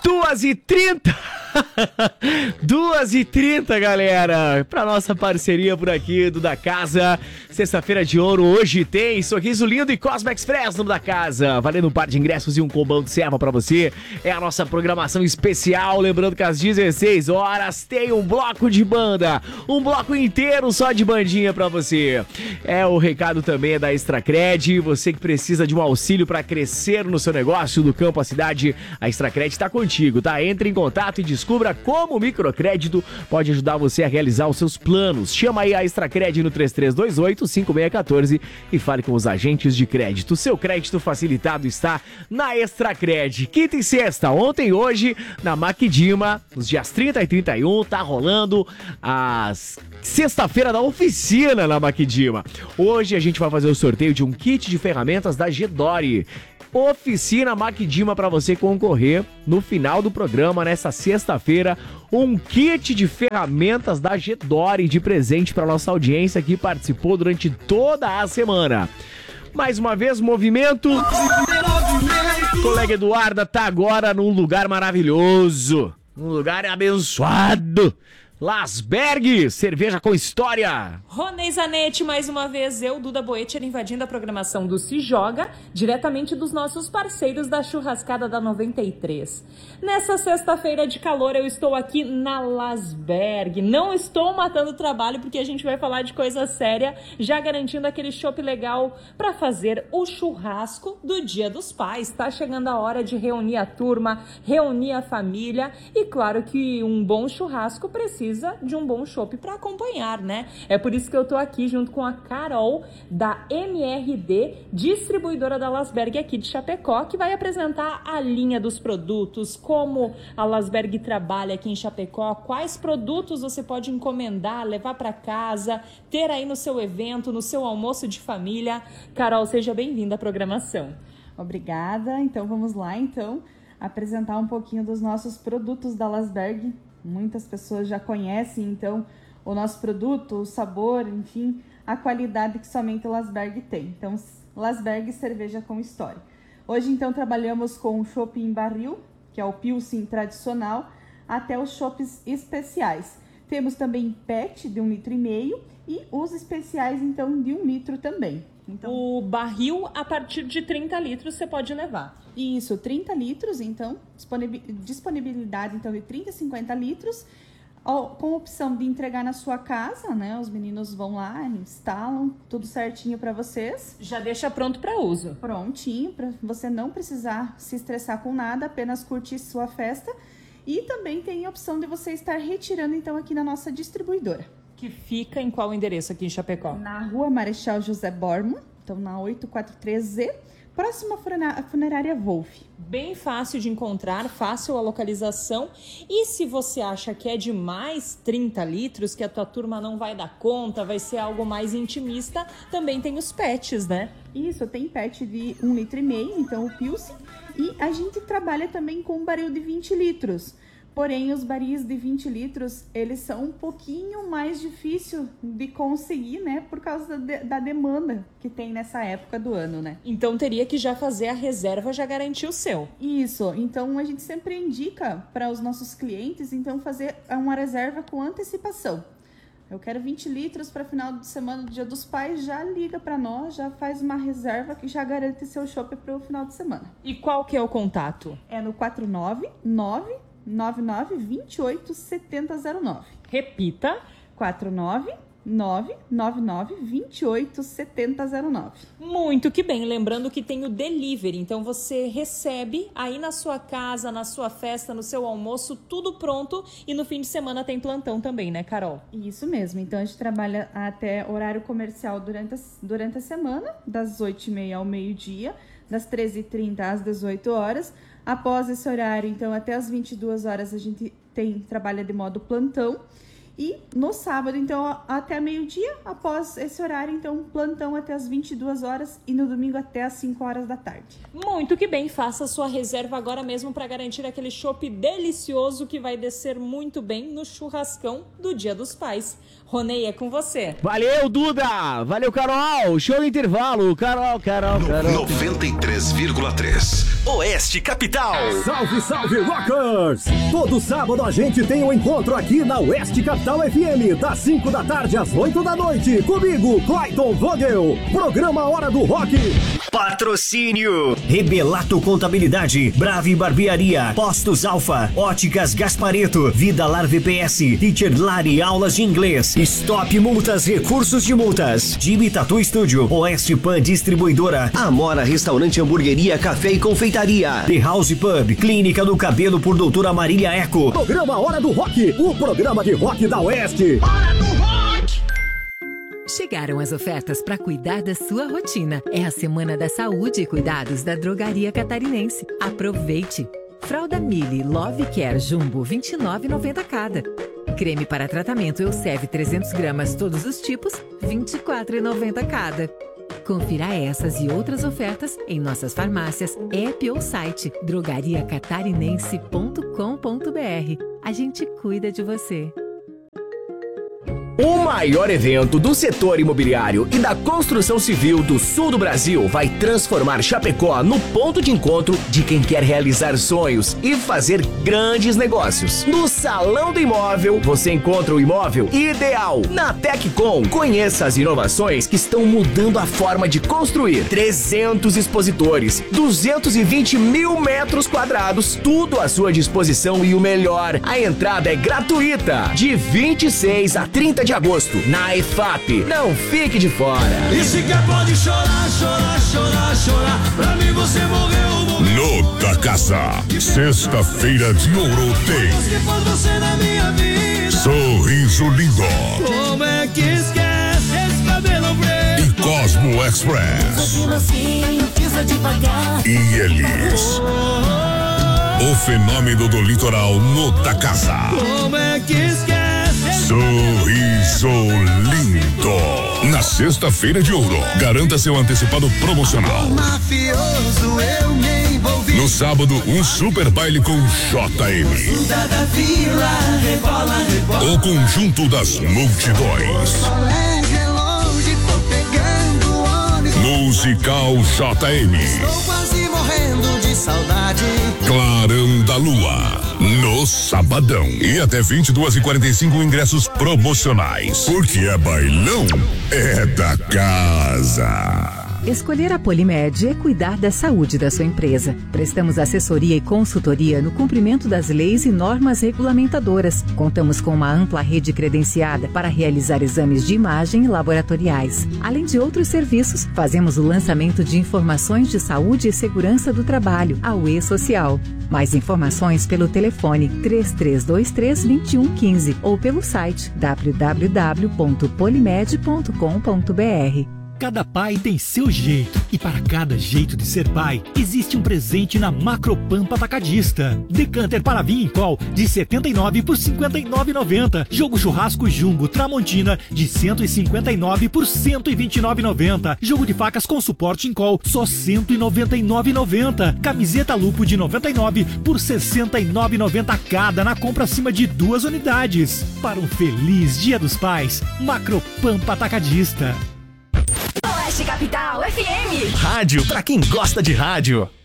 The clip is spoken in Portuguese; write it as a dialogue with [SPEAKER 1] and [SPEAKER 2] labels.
[SPEAKER 1] 2h30 2h30, galera, pra nossa parceria por aqui do Da Casa. Sexta-feira de ouro, hoje tem Sorriso Lindo e Cosmo Express no Da Casa, valendo um par de ingressos e um combão de serva pra você. É a nossa programação especial, lembrando que às 16 horas tem um bloco de banda, um bloco inteiro só de bandinha pra você. O recado também é da Extracred, você que precisa de um auxílio pra crescer no seu negócio, do campo à cidade, a Extracred tá contigo, tá? Entre em contato e descubra como o microcrédito pode ajudar você a realizar os seus planos. Chama aí a Extracred no 3328-5614 e fale com os agentes de crédito. Seu crédito facilitado está na Extracred. Quinta e sexta, ontem e hoje, na Maquidima, nos dias 30 e 31, tá rolando a sexta-feira da oficina na Maquidima. Hoje a gente vai fazer o sorteio de um kit de ferramentas da Gedore. Oficina Maquidima para você concorrer no final do programa, nessa sexta-feira, um kit de ferramentas da Gedore de presente para nossa audiência que participou durante toda a semana. Mais uma vez, movimento. O colega Eduarda tá agora num lugar maravilhoso, um lugar abençoado. Lasberg, cerveja com história.
[SPEAKER 2] Ronei Zanetti, mais uma vez, eu, Duda Boetcher, invadindo a programação do Se Joga, diretamente dos nossos parceiros da Churrascada da 93. Nessa sexta-feira de calor, eu estou aqui na Lasberg. Não estou matando o trabalho, porque a gente vai falar de coisa séria, já garantindo aquele chopp legal para fazer o churrasco do Dia dos Pais. Tá chegando a hora de reunir a turma, reunir a família e, claro, que um bom churrasco precisa de um bom chopp para acompanhar, né? É por isso que eu tô aqui junto com a Carol da MRD, distribuidora da Lasberg aqui de Chapecó, que vai apresentar a linha dos produtos, como a Lasberg trabalha aqui em Chapecó, quais produtos você pode encomendar, levar para casa, ter aí no seu evento, no seu almoço de família. Carol, seja bem-vinda à programação.
[SPEAKER 3] Obrigada. Então vamos lá, apresentar um pouquinho dos nossos produtos da Lasberg. Muitas pessoas já conhecem, então, o nosso produto, o sabor, enfim, a qualidade que somente o Lasberg tem. Então, Lasberg Cerveja com História. Hoje, então, trabalhamos com o chopp em barril, que é o Pilsen tradicional, até os chopps especiais. Temos também PET de 1,5 litro e os especiais, então, de 1 litro também. Então,
[SPEAKER 2] o barril, a partir de 30 litros, você pode levar.
[SPEAKER 3] Isso, 30 litros, então, disponibilidade então, de 30 a 50 litros, com opção de entregar na sua casa, né? Os meninos vão lá, instalam, tudo certinho para vocês.
[SPEAKER 2] Já deixa pronto para uso.
[SPEAKER 3] Prontinho, para você não precisar se estressar com nada, apenas curtir sua festa. E também tem a opção de você estar retirando, então, aqui na nossa distribuidora.
[SPEAKER 2] Que fica em qual endereço aqui em Chapecó?
[SPEAKER 3] Na Rua Marechal José Bormann, então na 843Z, próxima à Funerária Wolf.
[SPEAKER 2] Bem fácil de encontrar, fácil a localização. E se você acha que é demais 30 litros, que a tua turma não vai dar conta, vai ser algo mais intimista, também tem os PETs, né?
[SPEAKER 3] Isso, tem PET de 1,5 litro, então o Pilsen. E a gente trabalha também com um barril de 20 litros. Porém, os baris de 20 litros, eles são um pouquinho mais difícil de conseguir, né? Por causa da demanda que tem nessa época do ano, né?
[SPEAKER 2] Então, teria que já fazer a reserva, já garantir o seu.
[SPEAKER 3] Isso. Então, a gente sempre indica para os nossos clientes, então, fazer uma reserva com antecipação. Eu quero 20 litros para final de semana do Dia dos Pais, já liga para nós, já faz uma reserva que já garante seu chopp para o final de semana.
[SPEAKER 2] E qual que é o contato?
[SPEAKER 3] É no 499-9928-7009.
[SPEAKER 2] Repita.
[SPEAKER 3] 499-9928-7009.
[SPEAKER 2] Muito que bem. Lembrando que tem o delivery. Então, você recebe aí na sua casa, na sua festa, no seu almoço, tudo pronto. E no fim de semana tem plantão também, né, Carol?
[SPEAKER 3] Isso mesmo. Então, a gente trabalha até horário comercial durante a semana, das 8h30 ao meio-dia, das 13h30 às 18 horas. Após esse horário, então, até as 22 horas, a gente trabalha de modo plantão. E no sábado, então, até meio-dia, após esse horário, então, plantão até as 22 horas e no domingo até as 5 horas da tarde.
[SPEAKER 2] Muito que bem, faça sua reserva agora mesmo para garantir aquele chopp delicioso que vai descer muito bem no churrascão do Dia dos Pais. Ronei, é com você.
[SPEAKER 1] Valeu, Duda! Valeu, Carol! Show do intervalo! Carol.
[SPEAKER 4] 93,3 Oeste Capital.
[SPEAKER 5] Salve, salve, rockers! Todo sábado a gente tem um encontro aqui na Oeste Capital FM, das 5 da tarde às 8 da noite. Comigo, Clayton Vogel. Programa Hora do Rock.
[SPEAKER 6] Patrocínio Rebelato Contabilidade, Brave Barbearia, Postos Alfa, Óticas Gaspareto, Vida Lar VPS, Teacher Lari Aulas de Inglês, Stop Multas, Recursos de Multas, Jimmy Tattoo Studio, Oeste Pan Distribuidora, Amora Restaurante, Hamburgueria, Café e Confeitaria, The House Pub, Clínica do Cabelo por Doutora Marília Eco.
[SPEAKER 5] Programa Hora do Rock, o programa de rock da Oeste.
[SPEAKER 6] Hora do Rock!
[SPEAKER 7] Chegaram as ofertas para cuidar da sua rotina. É a Semana da Saúde e Cuidados da Drogaria Catarinense. Aproveite! Fralda Mili Love Care Jumbo, R$ 29,90 cada. Creme para tratamento Elseve 300 gramas, todos os tipos, R$ 24,90 cada. Confira essas e outras ofertas em nossas farmácias, app ou site drogariacatarinense.com.br. A gente cuida de você.
[SPEAKER 1] O maior evento do setor imobiliário e da construção civil do sul do Brasil vai transformar Chapecó no ponto de encontro de quem quer realizar sonhos e fazer grandes negócios. No Salão do Imóvel, você encontra o imóvel ideal. Na Teccom, conheça as inovações que estão mudando a forma de construir. 300 expositores, 220 mil metros quadrados, tudo à sua disposição e o melhor, a entrada é gratuita, de 26 a 30 de agosto, na EFAP. Não fique de fora.
[SPEAKER 8] E se quer pode chorar, chorar, chorar, chorar. Pra mim você morreu.
[SPEAKER 9] No da Casa, sexta-feira de ouro tem
[SPEAKER 8] Que pôs você na minha vida.
[SPEAKER 9] Sorriso Lindo.
[SPEAKER 8] Como é que esquece esse cabelo preto?
[SPEAKER 9] E Cosmo Express. E eles. O fenômeno do litoral no da Casa.
[SPEAKER 8] Como é que esquece?
[SPEAKER 9] Sorriso Lindo. Na sexta-feira de ouro, garanta seu antecipado promocional.
[SPEAKER 8] Mafioso, eu me envolvi.
[SPEAKER 9] No sábado, um super baile com JM.
[SPEAKER 8] Da vila, rebola, rebola.
[SPEAKER 9] O conjunto das multidões.
[SPEAKER 8] Colégio é longe, tô pegando ônibus.
[SPEAKER 9] Musical JM.
[SPEAKER 8] Estou quase morrendo de saudade.
[SPEAKER 9] Clarão da Lua. No sabadão. E até 22h45 ingressos promocionais. Porque é bailão, é da casa.
[SPEAKER 7] Escolher a Polimed é cuidar da saúde da sua empresa. Prestamos assessoria e consultoria no cumprimento das leis e normas regulamentadoras. Contamos com uma ampla rede credenciada para realizar exames de imagem e laboratoriais. Além de outros serviços, fazemos o lançamento de informações de saúde e segurança do trabalho, a UE Social. Mais informações pelo telefone 3323-2115 ou pelo site www.polimed.com.br.
[SPEAKER 10] Cada pai tem seu jeito e para cada jeito de ser pai, existe um presente na Macropampa Atacadista. Decanter para vinho em col de 79 por 59,90. Jogo churrasco Jumbo Tramontina de 159 por 129,90. Jogo de facas com suporte em col só 199,90. Camiseta Lupo de 99 por 69,90 cada na compra acima de 2 unidades. Para um feliz Dia dos Pais, Macropampa Atacadista.
[SPEAKER 7] Oeste Capital FM.
[SPEAKER 4] Rádio pra quem gosta de rádio.